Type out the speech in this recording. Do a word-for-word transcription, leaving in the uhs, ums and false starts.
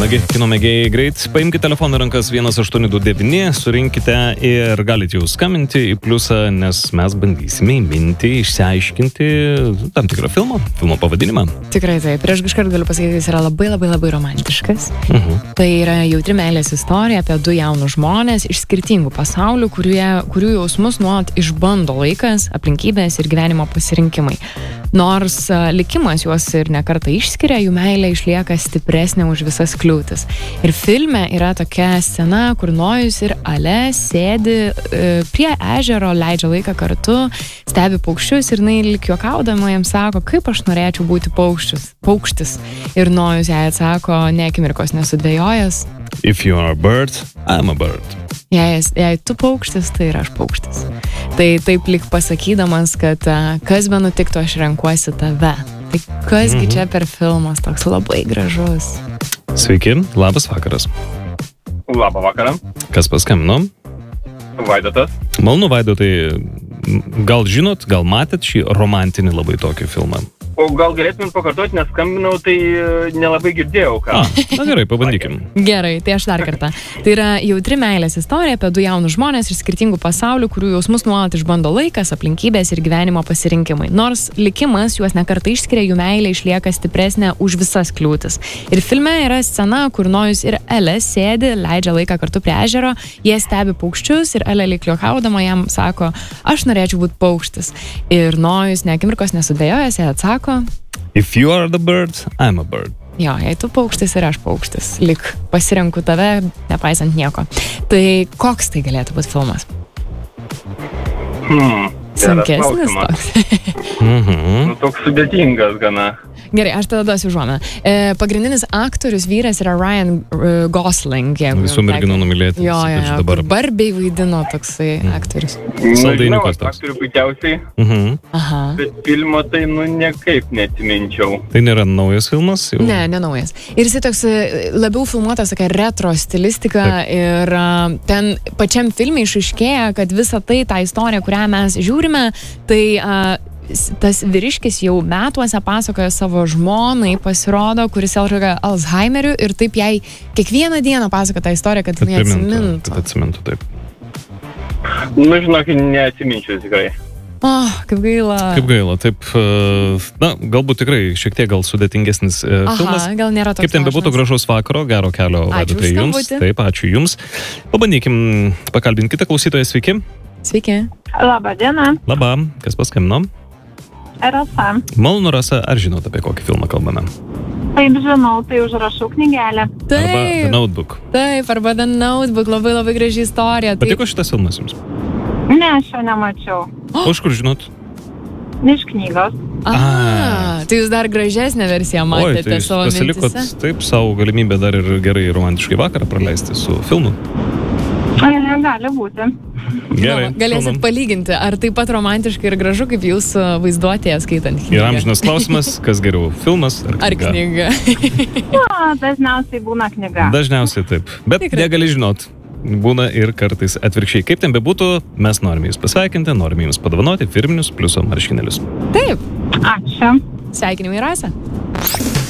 Nagi, kino mėgėjai, greit paimkite telefoną rankas vienas aštuoni du devyni, surinkite ir galite jau skambinti į pliusą, nes mes bandysime įminti, išsiaiškinti tam tikrą filmą, filmo pavadinimą. Tikrai taip, prieš kažkart galiu pasakyti, jis yra labai labai labai romantiškas. Uh-huh. Tai yra jautri meilės istorija apie du jaunus žmonės iš skirtingų pasaulių, kurie, kurių jausmus nuolat išbando laikas, aplinkybės ir gyvenimo pasirinkimai. Nors uh, likimas juos ir nekartą išskiria, jų meilė išlieka stipresnė už visas kliūtis. Ir filme yra tokia scena, kur Nojus ir Ale sėdi uh, prie ežero, leidžia laiką kartu, stebi paukščius ir jinai lyg juokaudama jam sako, kaip aš norėčiau būti paukštis. paukštis. Ir Nojus jai atsako, ne akimirkos nesudvejojęs. If you are a bird, I'm a bird. Jei, jei tu paukštis, tai ir aš paukštis. Tai taip lyg pasakydamas, kad uh, kas be nutiktų, aš renkuosi tave. Tai kasgi mhm. čia per filmas toks labai gražus. Sveiki, labas vakaras. Labą vakarą. Kas paskambino? Vaidotas. Malonu, Vaidotai, gal žinot, gal matėt šį romantinį labai tokį filmą? O gal galėtumėm pakartoti, nes skambinau, tai nelabai girdėjau, ką. A, na gerai, pabandykim. Gerai, tai aš dar kartą. Tai yra jautri meilės istorija apie du jaunus žmonės iš skirtingų pasaulių, kurių jausmus nuolat išbando laikas, aplinkybės ir gyvenimo pasirinkimai. Nors likimas juos nekartą išskiria, jų meilė išlieka stipresnė už visas kliūtis. Ir filme yra scena, kur Nojus ir Ale sėdi, leidžia laiką kartu prie ežero, jie stebi paukščius ir Ale lyg juokaudama jam sako, aš norėčiau būti paukštis. Ir Nojus ne akimirkos nesudvejojęs, jie atsako, If you are the bird, I'm a bird. Jo, jei tu paukštis ir aš paukštis, lik pasirenku tave, nepaisant nieko. Tai koks tai galėtų būti filmas? Hmm, Sunkesnis toks. Mhm. Nu, toks sudėtingas gana. Gerai, aš tada duosiu užuominą. E, pagrindinis aktorius vyras yra Ryan uh, Gosling. Visų merginų numylėti. Jo, jo, jo, kur Barbie vaidino toksai mm. aktorius. Saldainiukas toks. Aktorių puikiausiai, Mhm. Aha. bet filmo tai nu niekaip neatsiminčiau. Tai nėra naujas filmas? Jau? Ne, nenaujas. Ir jis toks e, labiau filmuotas tokia retro stilistika. Taip. Ir uh, ten pačiam filme išaiškėja, kad visa tai, tą istoriją, kurią mes žiūrime, tai uh, tas vyriškis jau metuose pasakoja savo žmonai, pasirodo, kuris serga Alzheimeriu ir taip jai kiekvieną dieną pasako tą istoriją, kad jinai atsimintų. Kad atsimintų, taip. Nu, žinok, neatsiminčiau tikrai. O, oh, kaip gaila. Kaip gaila, taip, na, galbūt tikrai šiek tiek gal sudėtingesnis uh, Aha, filmas. gal nėra toks. Kaip ten bebūtų, gražaus vakaro, gero kelio, Vaidotai, jums. Taip, ačiū jums. Pabandykim pakalbinti kitą klausytoją, sveiki. Sveiki. Labą dieną. Labą, kas paskambino? Rasa. Malonu, Rasa, ar žinot, apie kokį filmą kalbame? Taip, žinau, tai užrašau knygelę. Taip. Arba The Notebook. Taip, arba The Notebook, labai labai graži istorija. Patiko Taip. šitas filmas jums? Ne, aš jo nemačiau. O iš kur žinot? Iš knygos. Aha, tai jūs dar gražesnę versiją matėte. Oi, tai jūs savo pasilikot mintyse? taip savo galimybę dar ir gerai romantiškai vakarą praleisti su filmu. Ne, gali būti. Gerai. Nu, galėsit šaunu. palyginti, ar taip pat romantiškai ir gražu, kaip jūs vaizduotėje skaitant knygą. Ir amžinas klausimas, kas geriau, filmas ar knyga? Ar knyga? Na, dažniausiai būna knyga. Dažniausiai taip. Bet Tikrai. negali žinot. Būna ir kartais atvirkščiai. Kaip ten bebūtų, mes norime jūs pasveikinti, norime jums padovanoti firminius pliuso marškinėlius. Taip. Ačiū. Sveikinimai, Rasa.